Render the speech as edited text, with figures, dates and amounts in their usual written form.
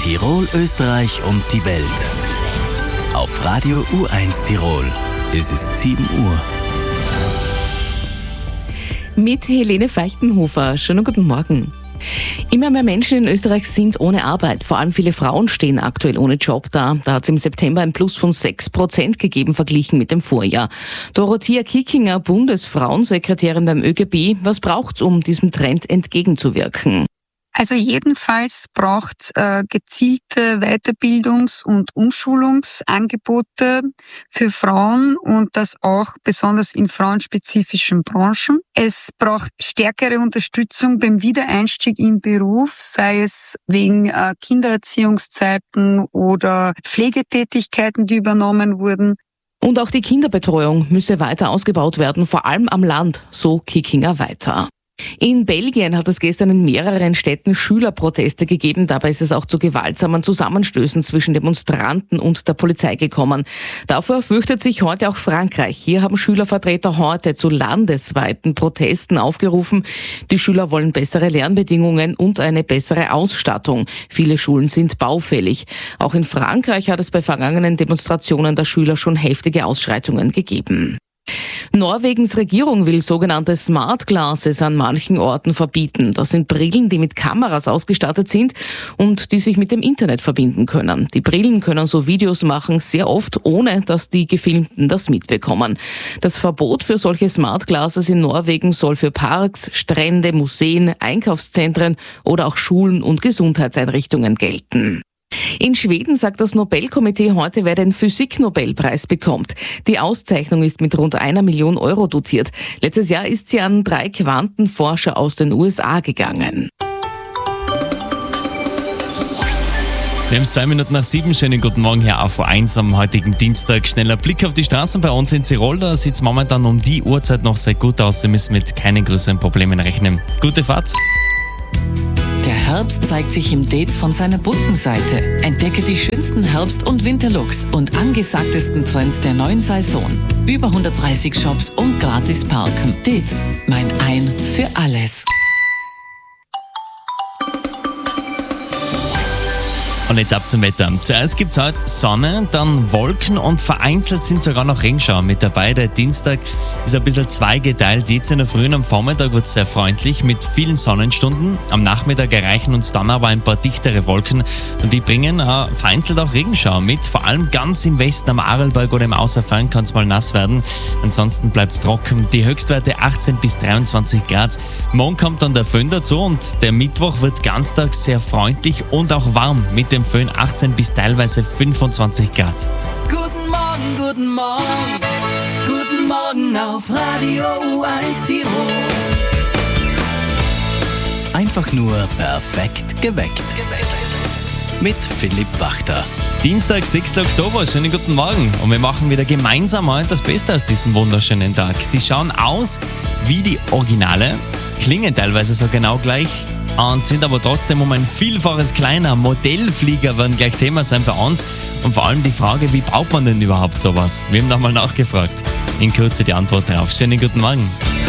Tirol, Österreich und die Welt. Auf Radio U1 Tirol. Es ist 7 Uhr. Mit Helene Feichtenhofer. Schönen guten Morgen. Immer mehr Menschen in Österreich sind ohne Arbeit. Vor allem viele Frauen stehen aktuell ohne Job da. Da hat es im September ein Plus von 6% gegeben, verglichen mit dem Vorjahr. Dorothea Kickinger, Bundesfrauensekretärin beim ÖGB. Was braucht's, um diesem Trend entgegenzuwirken? Also jedenfalls braucht's gezielte Weiterbildungs- und Umschulungsangebote für Frauen und das auch besonders in frauenspezifischen Branchen. Es braucht stärkere Unterstützung beim Wiedereinstieg in Beruf, sei es wegen Kindererziehungszeiten oder Pflegetätigkeiten, die übernommen wurden. Und auch die Kinderbetreuung müsse weiter ausgebaut werden, vor allem am Land, so Kickinger weiter. In Belgien hat es gestern in mehreren Städten Schülerproteste gegeben. Dabei ist es auch zu gewaltsamen Zusammenstößen zwischen Demonstranten und der Polizei gekommen. Davor fürchtet sich heute auch Frankreich. Hier haben Schülervertreter heute zu landesweiten Protesten aufgerufen. Die Schüler wollen bessere Lernbedingungen und eine bessere Ausstattung. Viele Schulen sind baufällig. Auch in Frankreich hat es bei vergangenen Demonstrationen der Schüler schon heftige Ausschreitungen gegeben. Norwegens Regierung will sogenannte Smart Glasses an manchen Orten verbieten. Das sind Brillen, die mit Kameras ausgestattet sind und die sich mit dem Internet verbinden können. Die Brillen können so Videos machen, sehr oft ohne, dass die Gefilmten das mitbekommen. Das Verbot für solche Smart Glasses in Norwegen soll für Parks, Strände, Museen, Einkaufszentren oder auch Schulen und Gesundheitseinrichtungen gelten. In Schweden sagt das Nobelkomitee heute, wer den Physik-Nobelpreis bekommt. Die Auszeichnung ist mit rund 1 Million Euro dotiert. Letztes Jahr ist sie an 3 Quantenforscher aus den USA gegangen. Wir haben 2 Minuten nach 7. Schönen guten Morgen hier auf U1 am heutigen Dienstag. Schneller Blick auf die Straßen bei uns in Tirol. Da sieht es momentan um die Uhrzeit noch sehr gut aus. Sie müssen mit keinen größeren Problemen rechnen. Gute Fahrt. Der Herbst zeigt sich im Dates von seiner bunten Seite. Entdecke die schönsten Herbst- und Winterlooks und angesagtesten Trends der neuen Saison. Über 130 Shops und gratis parken. Dates, mein Ein für alles. Und jetzt ab zum Wetter. Zuerst gibt es heute Sonne, dann Wolken und vereinzelt sind sogar noch Regenschauer mit dabei. Der Dienstag ist ein bisschen zweigeteilt. Jetzt in der Früh und am Vormittag wird es sehr freundlich mit vielen Sonnenstunden. Am Nachmittag erreichen uns dann aber ein paar dichtere Wolken und die bringen vereinzelt auch Regenschauer mit. Vor allem ganz im Westen am Arlberg oder im Außerfern kann es mal nass werden. Ansonsten bleibt es trocken. Die Höchstwerte 18 bis 23 Grad. Morgen kommt dann der Föhn dazu und der Mittwoch wird ganztags sehr freundlich und auch warm mit dem Föhn 18 bis teilweise 25 Grad. Guten Morgen, guten Morgen, guten Morgen auf Radio U1 Tirol. Einfach nur perfekt geweckt. Mit Philipp Wachter. Dienstag, 6. Oktober, schönen guten Morgen. Und wir machen wieder gemeinsam heute das Beste aus diesem wunderschönen Tag. Sie schauen aus wie die Originale, klingen teilweise so genau gleich und sind aber trotzdem um ein Vielfaches kleiner. Modellflieger werden gleich Thema sein bei uns. Und vor allem die Frage, wie baut man denn überhaupt sowas? Wir haben nochmal nachgefragt. In Kürze die Antwort darauf. Schönen guten Morgen.